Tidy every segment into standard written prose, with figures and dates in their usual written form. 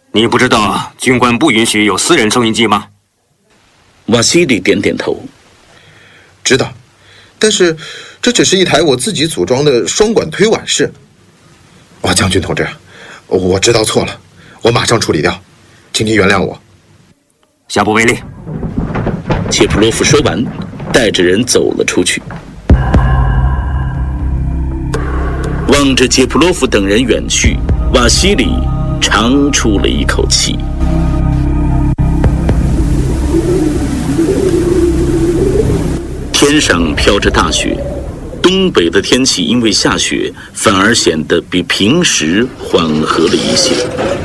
你不知道军官不允许有私人收音机吗？ 瓦西里点点头。 知道，但是这只是一台我自己组装的双管推碗式。将军同志，我知道错了，我马上处理掉，请您原谅我。 下不为例。 切普洛夫说完，带着人走了出去。望着杰普洛夫等人远去，瓦西里长出了一口气。天上飘着大雪，东北的天气因为下雪，反而显得比平时缓和了一些。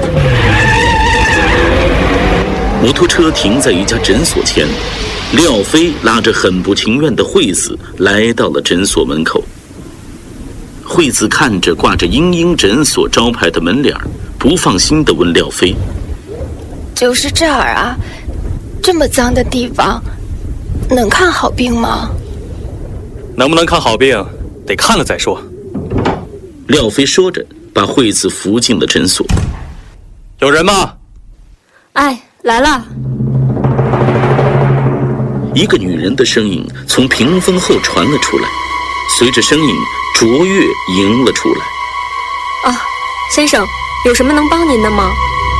摩托车停在一家诊所前，廖飞拉着很不情愿的惠子来到了诊所门口。惠子看着挂着英英诊所招牌的门脸，不放心地问廖飞：“ 就是这儿啊，这么脏的地方，能看好病吗？” 能不能看好病，得看了再说。 廖飞说着，把惠子扶进了诊所。 有人吗？ 哎，来了。 一个女人的声音从屏风后传了出来，随着声音，卓越迎了出来。 啊，先生，有什么能帮您的吗？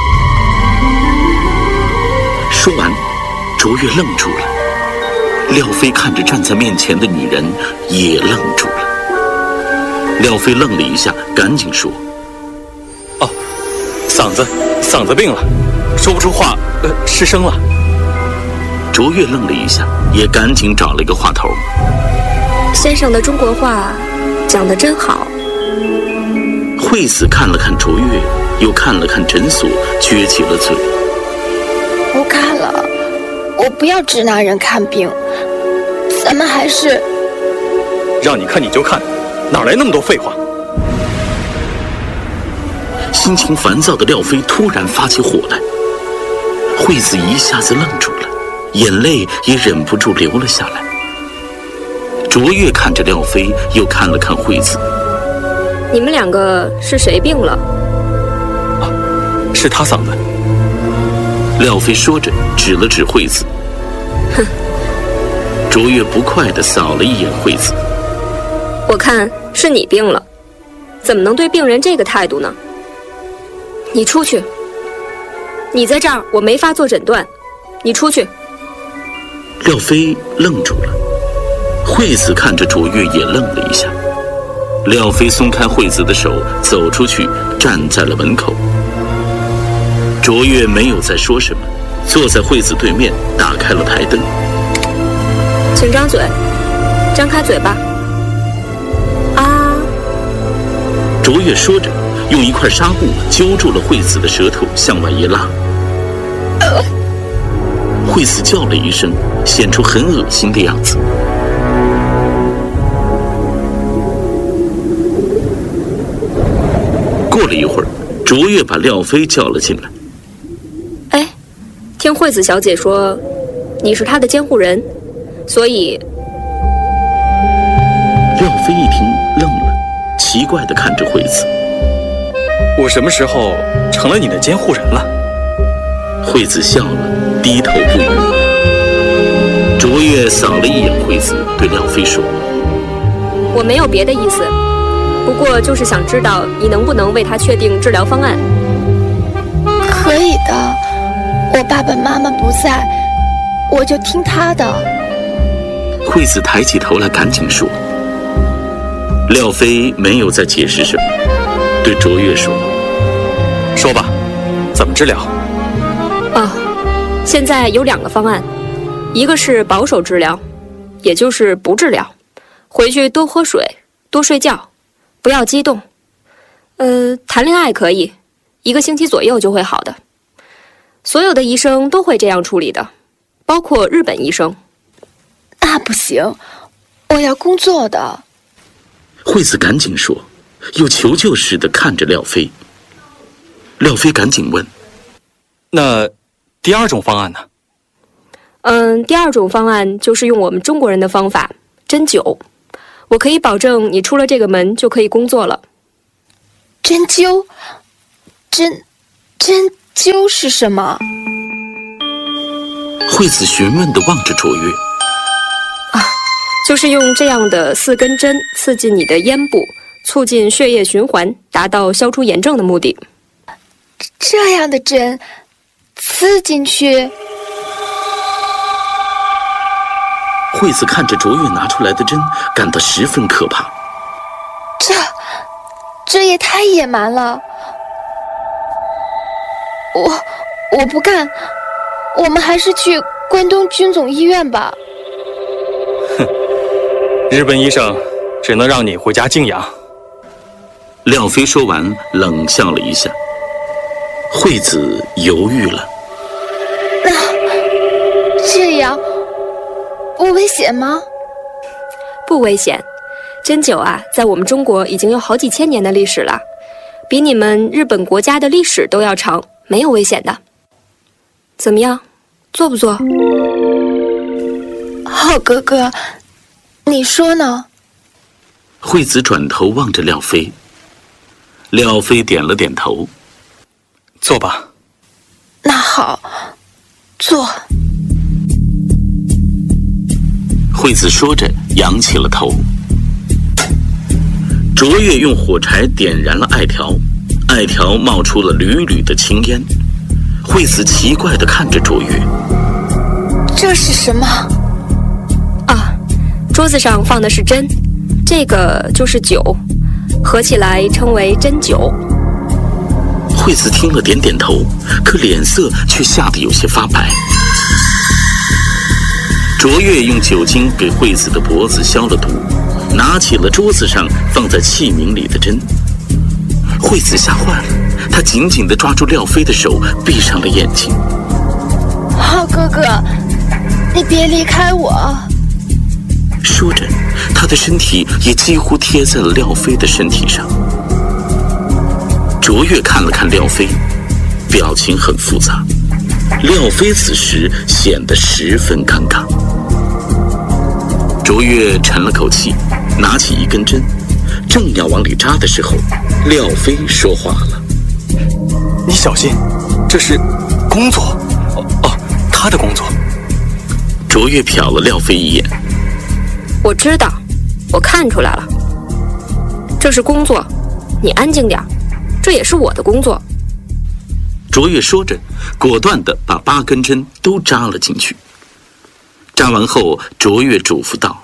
说完，卓越愣住了。廖飞看着站在面前的女人，也愣住了。廖飞愣了一下，赶紧说：“ 哦，嗓子病了，说不出话，失声了。” 卓越愣了一下，也赶紧找了一个话头：“ 先生的中国话讲得真好。” 惠子看了看卓越，又看了看诊所，撅起了嘴：“ 不看了，我不要直男人看病，咱们还是…… 让你看你就看，哪来那么多废话？” 心情烦躁的廖飞突然发起火来，惠子一下子愣住了，眼泪也忍不住流了下来。卓越看着廖飞，又看了看惠子：“ 你们两个是谁病了？”“ 是他嗓子。” 廖飞说着，指了指惠子。 哼。 卓越不快地扫了一眼惠子：“ 我看是你病了，怎么能对病人这个态度呢？你出去。你在这儿，我没法做诊断。你出去。” 廖飞愣住了，惠子看着卓越也愣了一下。廖飞松开惠子的手，走出去，站在了门口。卓越没有再说什么，坐在惠子对面，打开了台灯。 “请张嘴，张开嘴巴。”“啊！” 卓越说着，用一块纱布揪住了惠子的舌头，向外一拉。惠子叫了一声，显出很恶心的样子。过了一会儿，卓越把廖飞叫了进来。 “哎，听惠子小姐说，你是她的监护人，所以……” 廖飞一听愣了，奇怪地看着惠子：“ 我什么时候成了你的监护人了？” 惠子笑了，低头不语。卓越扫了一眼惠子，对廖飞说：“ 我没有别的意思，不过就是想知道你能不能为他确定治疗方案。”“ 可以的，我爸爸妈妈不在，我就听他的。” 惠子抬起头来，赶紧说。廖飞没有再解释什么，对卓越说：“ 说吧，怎么治疗？”“ 现在有2个方案，一个是保守治疗，也就是不治疗，回去多喝水，多睡觉，不要激动。谈恋爱可以，1个星期左右就会好的。所有的医生都会这样处理的，包括日本医生。”“ 那不行，我要工作的。” 惠子赶紧说，又求救似的看着廖飞。廖飞赶紧问：“ 那第2种方案呢？”“ 第2种方案就是用我们中国人的方法，针灸。我可以保证你出了这个门就可以工作了。”“ 针灸？针就是什么？ 惠子询问地望着卓越。 就是用这样的4根针刺进你的咽部，促进血液循环，达到消除炎症的目的。 这样的针刺进去？ 惠子看着卓越拿出来的针，感到十分可怕。 这也太野蛮了！我不干，我们还是去关东军总医院吧。 日本医生只能让你回家静养。 廖飞说完，冷笑了一下。惠子犹豫了。 这样不危险吗？ 不危险，针灸啊，在我们中国已经有好几千年的历史了，比你们日本国家的历史都要长，没有危险的。怎么样，做不做？ 好哥哥，你说呢？ 惠子转头望着廖飞，廖飞点了点头。 做吧。 那好，做。 惠子说着，仰起了头。卓越用火柴点燃了艾条，艾条冒出了缕缕的青烟。惠子奇怪地看着卓越。 这是什么？ 桌子上放的是针，这个就是酒，合起来称为针灸。 惠子听了点点头，可脸色却吓得有些发白。卓越用酒精给惠子的脖子消了毒，拿起了桌子上放在器皿里的针。惠子吓坏了，她紧紧地抓住廖飞的手，闭上了眼睛。 好哥哥，你别离开我。 说着，他的身体也几乎贴在了廖飞的身体上。卓越看了看廖飞，表情很复杂。廖飞此时显得十分尴尬。卓越沉了口气，拿起一根针，正要往里扎的时候，廖飞说话了：“ 你小心，这是工作。他的工作。” 卓越瞟了廖飞一眼。 我知道，我看出来了，这是工作，你安静点，这也是我的工作。 卓越说着，果断地把8根针都扎了进去。扎完后，卓越嘱咐道：“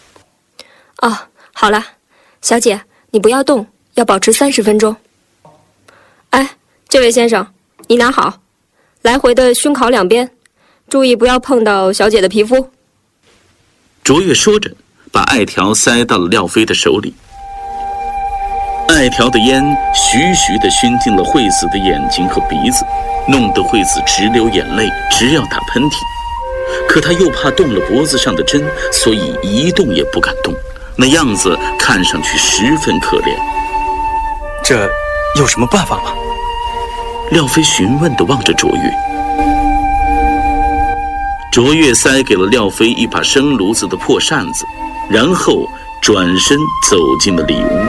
好了，小姐，你不要动，要保持30分钟。哎，这位先生，你拿好，来回的熏烤2边，注意不要碰到小姐的皮肤。” 卓越说着，把艾条塞到了廖飞的手里。艾条的烟徐徐地熏进了惠子的眼睛和鼻子，弄得惠子直流眼泪，直要打喷嚏。可她又怕动了脖子上的针，所以一动也不敢动，那样子看上去十分可怜。 这有什么办法吗？ 廖飞询问地望着卓越。卓越塞给了廖飞一把生炉子的破扇子，然后转身走进了里屋。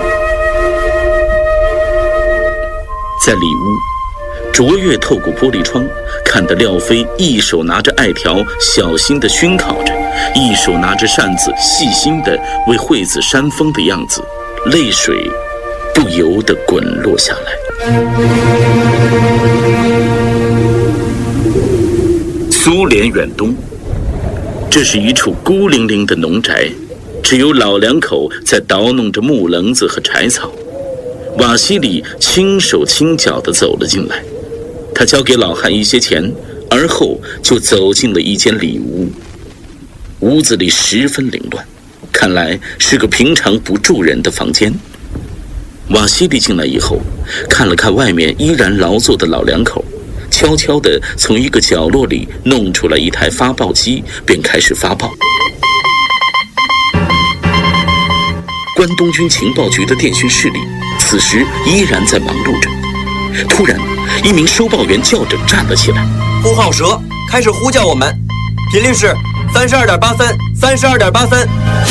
在里屋，卓越透过玻璃窗看到廖飞一手拿着艾条小心地熏烤着，一手拿着扇子细心地为惠子扇风的样子，泪水不由得滚落下来。苏联远东，这是一处孤零零的农宅，只有老两口在捣弄着木棱子和柴草。瓦西里轻手轻脚地走了进来，他交给老汉一些钱，而后就走进了一间里屋。屋子里十分凌乱，看来是个平常不住人的房间。瓦西里进来以后，看了看外面依然劳作的老两口，悄悄地从一个角落里弄出来一台发报机，便开始发报。关东军情报局的电讯室里，此时依然在忙碌着。突然，一名收报员叫着站了起来：“ 呼号蛇开始呼叫我们，频率是32.8分，32.8分。”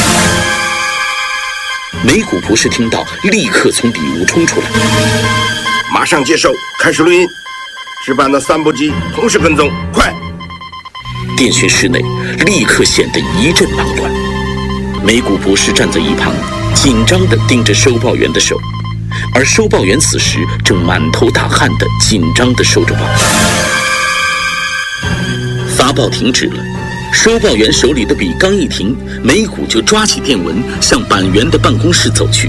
梅古博士听到，立刻从里屋冲出来：“ 马上接收，开始录音。 值班的3部机同时跟踪，快！ 电讯室内立刻显得一阵忙乱。梅谷博士站在一旁，紧张地盯着收报员的手，而收报员此时正满头大汗地紧张地收着报。发报停止了，收报员手里的笔刚一停，梅谷就抓起电文向板垣的办公室走去。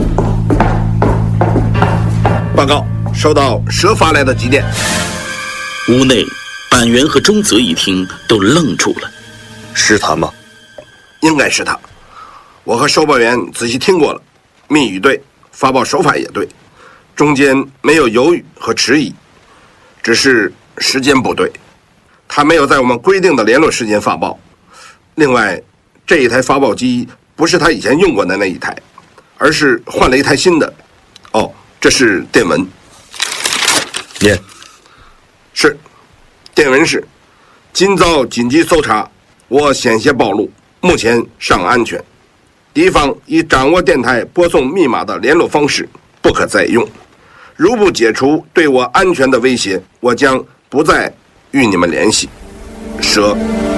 报告，收到蛇发来的急电。 屋内，板垣和中泽一听都愣住了。 是他吗？应该是他。我和收报员仔细听过了，密语对，发报手法也对，中间没有犹豫和迟疑，只是时间不对。他没有在我们规定的联络时间发报。另外，这一台发报机不是他以前用过的那一台，而是换了一台新的。哦，这是电文。 念。 是，电文是：今遭紧急搜查，我险些暴露，目前尚安全。敌方已掌握电台播送密码的联络方式，不可再用。如不解除对我安全的威胁，我将不再与你们联系。蛇。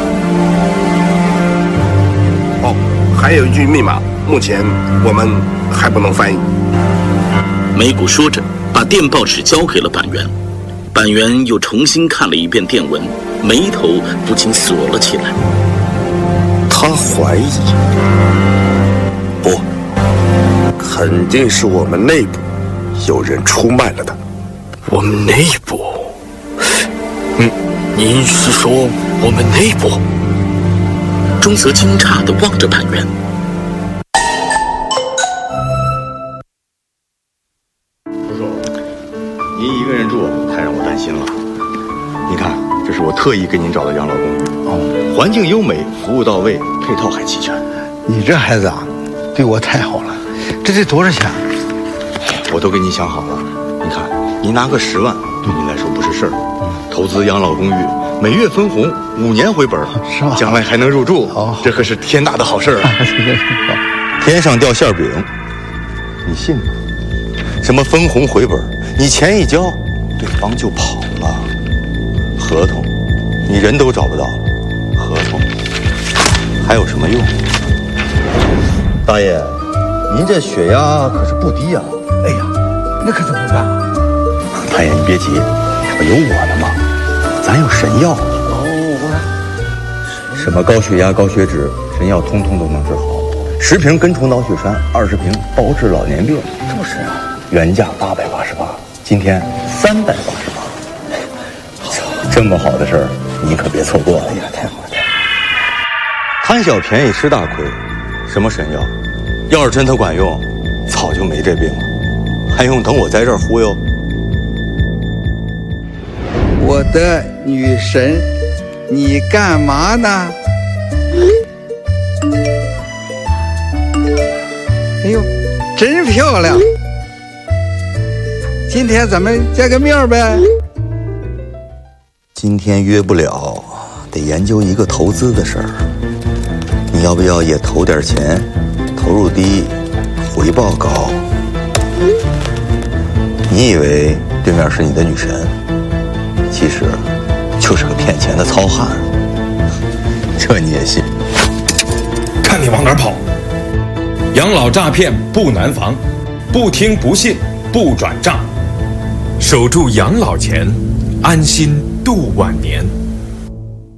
哦，还有一句密码，目前我们还不能翻译。 梅谷说着，把电报纸交给了板垣。板垣又重新看了一遍电文，眉头不禁锁了起来。 他怀疑？不，肯定是我们内部有人出卖了他。 我们内部？您是说我们内部？ 中泽惊诧地望着板垣。 叔叔，您一个人住太让我担心了。你看，这是我特意给您找的养老公寓，环境优美，服务到位，配套还齐全。 你这孩子啊，对我太好了。这得多少钱？ 我都给你想好了。你看，您拿个10万，对您来说不是事儿。投资养老公寓，每月分红，5年回本， 是吧？ 将来还能入住，这可是天大的好事啊！天上掉馅饼，你信吗？什么分红回本，你钱一交，对方就跑了。合同，你人都找不到，合同还有什么用？大爷，您这血压可是不低呀！ 哎呀，那可怎么办？ 大爷，你别急，可有我呢嘛，咱有神药。什么高血压、高血脂，神药通通都能治好。10瓶根虫脑血栓，20瓶包治老年病。 这么神啊！ 原价888，今天388。这么好的事儿，你可别错过了。 哎呀，太好了！ 贪小便宜吃大亏，什么神药？要是真它管用，早就没这病了，还用等我在这儿忽悠？ 我的女神，你干嘛呢？哎呦，真漂亮！今天咱们见个面呗。 今天约不了，得研究一个投资的事儿。你要不要也投点钱？投入低，回报高。你以为对面是你的女神，其实就是个骗钱的糙汉。这你也信？ 看你往哪儿跑！养老诈骗不难防，不听不信不转账，守住养老钱，安心度晚年。